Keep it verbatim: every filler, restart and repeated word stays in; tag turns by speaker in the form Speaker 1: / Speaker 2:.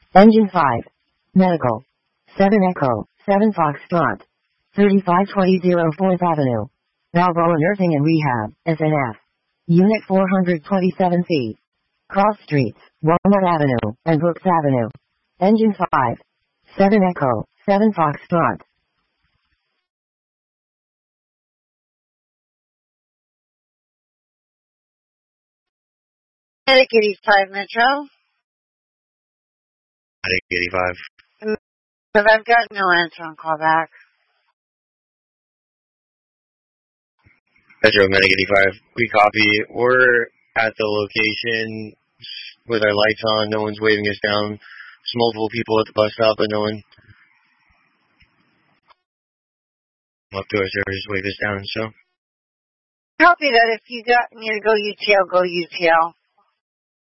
Speaker 1: Engine five. Medical. seven Echo, seven Foxtrot. thirty-five twenty fourth Avenue. Balboa Nursing and Rehab, S N F. Unit four hundred twenty-seven C. Cross Streets, Walnut Avenue, and Brooks Avenue. Engine five. seven Echo, seven Foxtrot.
Speaker 2: Medic eighty-five Metro.
Speaker 3: Medic eighty-five.
Speaker 2: But I've got no answer on callback.
Speaker 3: Metro Medic eighty-five. We copy. We're at the location with our lights on. No one's waving us down. There's multiple people at the bus stop, but no one up to us there just wave us down. So
Speaker 2: Copy that. If you got me to go U T L, go U T L.